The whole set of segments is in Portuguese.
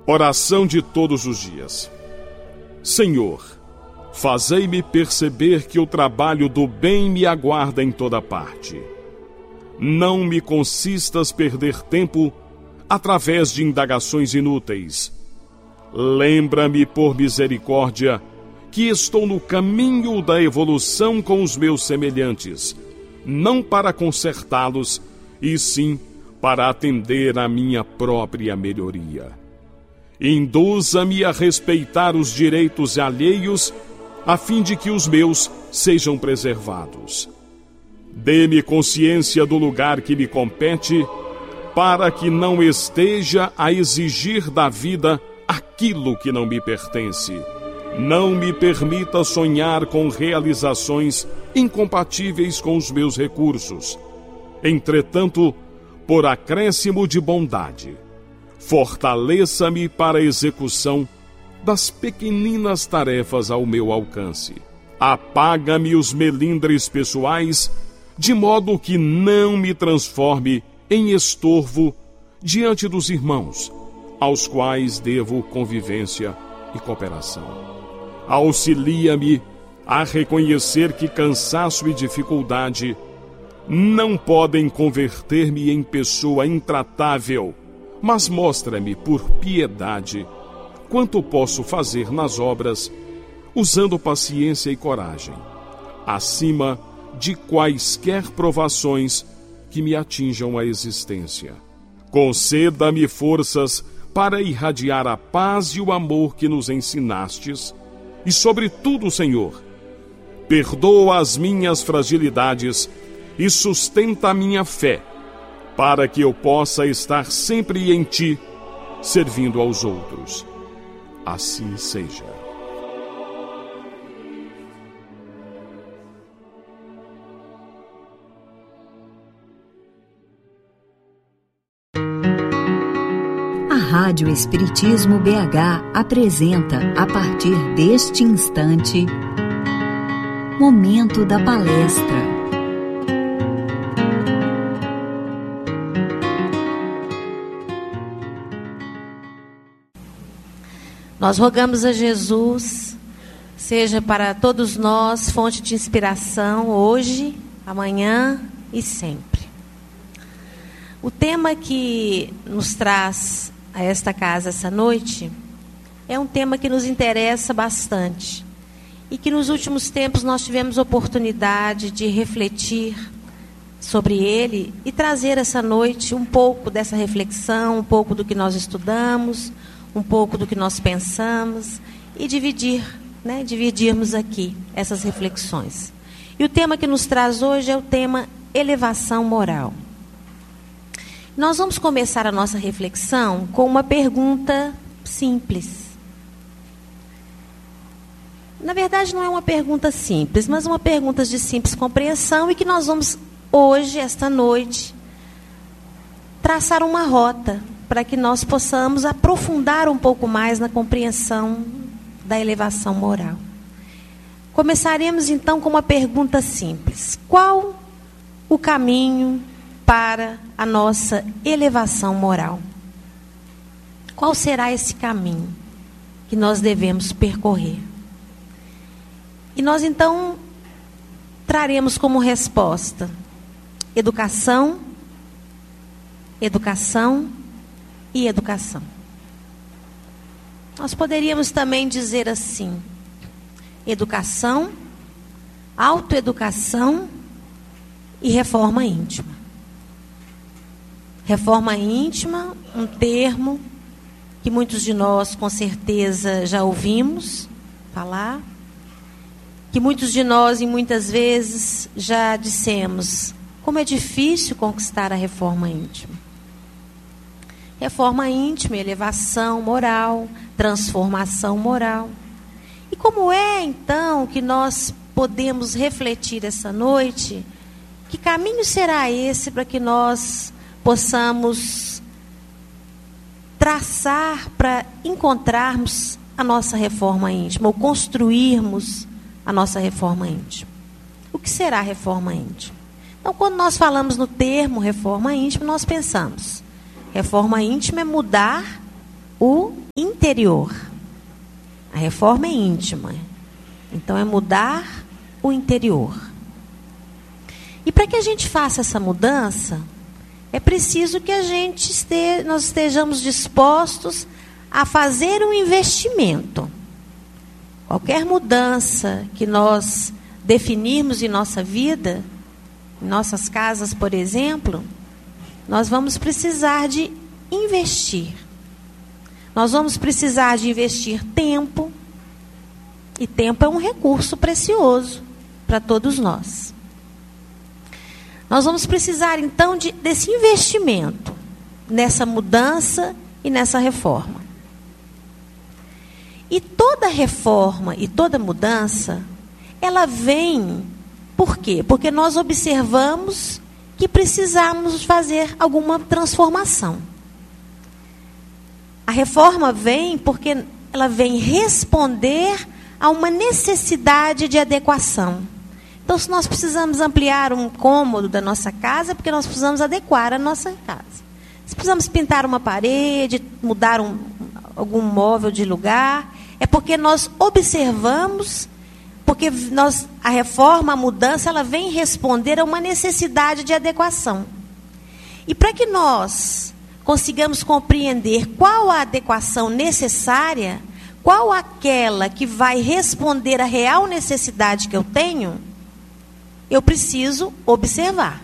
Oração de todos os dias. Senhor, fazei-me perceber que o trabalho do bem me aguarda em toda parte. Não me consistas perder tempo através de indagações inúteis. Lembra-me, por misericórdia, que estou no caminho da evolução com os meus semelhantes, não para consertá-los, e sim para atender à minha própria melhoria. Induza-me a respeitar os direitos alheios, a fim de que os meus sejam preservados. Dê-me consciência do lugar que me compete, para que não esteja a exigir da vida aquilo que não me pertence. Não me permita sonhar com realizações incompatíveis com os meus recursos. Entretanto, por acréscimo de bondade, fortaleça-me para a execução das pequeninas tarefas ao meu alcance. Apaga-me os melindres pessoais, de modo que não me transforme em estorvo diante dos irmãos, aos quais devo convivência e cooperação. Auxilia-me a reconhecer que cansaço e dificuldade não podem converter-me em pessoa intratável, mas mostra-me, por piedade, quanto posso fazer nas obras, usando paciência e coragem, acima de quaisquer provações que me atinjam a existência. Conceda-me forças para irradiar a paz e o amor que nos ensinastes, e, sobretudo, Senhor, perdoa as minhas fragilidades e sustenta a minha fé, para que eu possa estar sempre em Ti, servindo aos outros. Assim seja. A Rádio Espiritismo BH apresenta, a partir deste instante, Momento da Palestra. Nós rogamos a Jesus, seja para todos nós fonte de inspiração hoje, amanhã e sempre. O tema que nos traz a esta casa essa noite é um tema que nos interessa bastante e que nos últimos tempos nós tivemos oportunidade de refletir sobre ele e trazer essa noite um pouco dessa reflexão, um pouco do que nós estudamos, um pouco do que nós pensamos e dividirmos aqui essas reflexões. E o tema que nos traz hoje é o tema elevação moral. Nós vamos começar a nossa reflexão com uma pergunta simples. Na verdade, não é uma pergunta simples, mas uma pergunta de simples compreensão e que nós vamos hoje, esta noite, traçar uma rota para que nós possamos aprofundar um pouco mais na compreensão da elevação moral. Começaremos então com uma pergunta simples: qual o caminho para a nossa elevação moral? Qual será esse caminho que nós devemos percorrer? E nós então traremos como resposta educação, educação e educação. Nós poderíamos também dizer assim: educação, autoeducação e reforma íntima. Reforma íntima, um termo que muitos de nós com certeza já ouvimos falar, que muitos de nós e muitas vezes já dissemos como é difícil conquistar a reforma íntima. Reforma íntima, elevação moral, transformação moral. E como é, então, que nós podemos refletir essa noite? Que caminho será esse para que nós possamos traçar para encontrarmos a nossa reforma íntima, ou construirmos a nossa reforma íntima? O que será reforma íntima? Então, quando nós falamos no termo reforma íntima, nós pensamos: reforma íntima é mudar o interior. A reforma é íntima. Então, é mudar o interior. E para que a gente faça essa mudança, é preciso que nós estejamos dispostos a fazer um investimento. Qualquer mudança que nós definirmos em nossa vida, em nossas casas, por exemplo, nós vamos precisar de investir. Nós vamos precisar de investir tempo, e tempo é um recurso precioso para todos nós. Nós vamos precisar, então, desse investimento, nessa mudança e nessa reforma. E toda reforma e toda mudança, ela vem, por quê? Porque nós observamos que precisamos fazer alguma transformação. A reforma vem porque ela vem responder a uma necessidade de adequação. Então, se nós precisamos ampliar um cômodo da nossa casa, é porque nós precisamos adequar a nossa casa. Se precisamos pintar uma parede, mudar algum móvel de lugar, é porque nós observamos, porque a reforma, a mudança, ela vem responder a uma necessidade de adequação. E para que nós consigamos compreender qual a adequação necessária, qual aquela que vai responder à real necessidade que eu tenho, eu preciso observar.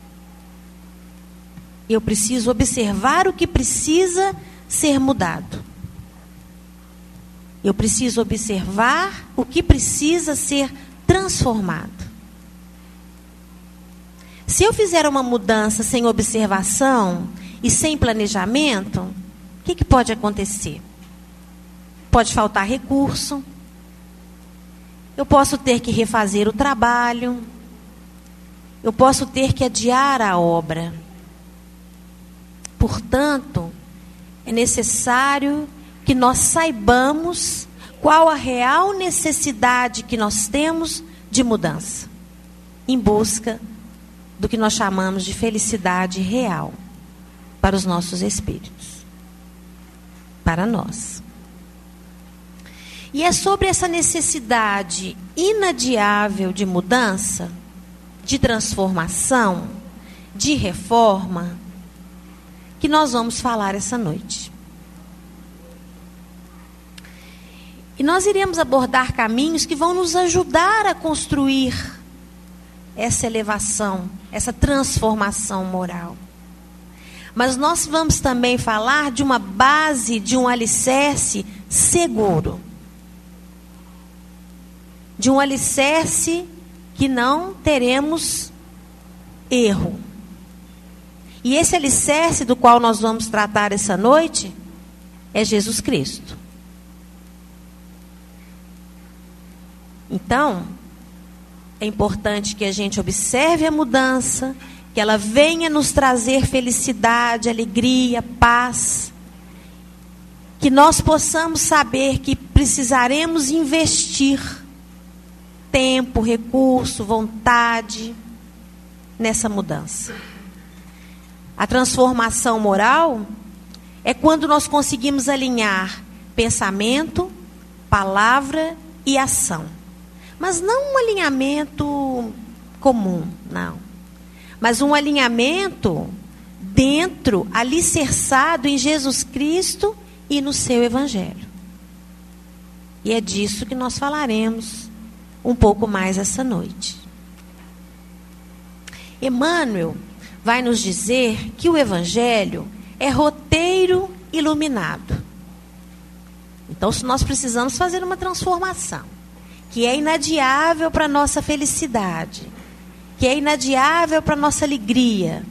Eu preciso observar o que precisa ser mudado. Eu preciso observar o que precisa ser transformado. Se eu fizer uma mudança sem observação e sem planejamento, o que pode acontecer? Pode faltar recurso. Eu posso ter que refazer o trabalho. Eu posso ter que adiar a obra. Portanto, é necessário que nós saibamos qual a real necessidade que nós temos de mudança, em busca do que nós chamamos de felicidade real para os nossos espíritos, para nós. E é sobre essa necessidade inadiável de mudança, de transformação, de reforma, que nós vamos falar essa noite. E nós iremos abordar caminhos que vão nos ajudar a construir essa elevação, essa transformação moral. Mas nós vamos também falar de uma base, de um alicerce seguro. De um alicerce que não teremos erro. E esse alicerce do qual nós vamos tratar essa noite é Jesus Cristo. Então, é importante que a gente observe a mudança, que ela venha nos trazer felicidade, alegria, paz, que nós possamos saber que precisaremos investir tempo, recurso, vontade nessa mudança. A transformação moral é quando nós conseguimos alinhar pensamento, palavra e ação. Mas não um alinhamento comum, não. Mas um alinhamento dentro, alicerçado em Jesus Cristo e no seu Evangelho. E é disso que nós falaremos um pouco mais essa noite. Emmanuel vai nos dizer que o Evangelho é roteiro iluminado. Então, se nós precisamos fazer uma transformação, que é inadiável para a nossa felicidade, que é inadiável para a nossa alegria,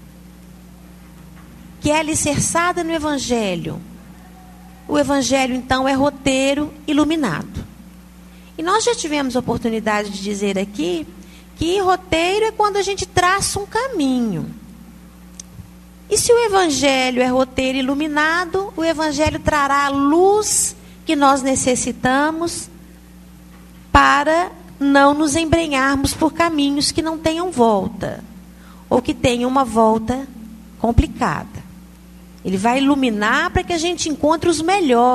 que é alicerçada no Evangelho. O Evangelho, então, é roteiro iluminado. E nós já tivemos a oportunidade de dizer aqui que roteiro é quando a gente traça um caminho. E se o Evangelho é roteiro iluminado, o Evangelho trará a luz que nós necessitamos para não nos embrenharmos por caminhos que não tenham volta, ou que tenham uma volta complicada. Ele vai iluminar para que a gente encontre os melhores.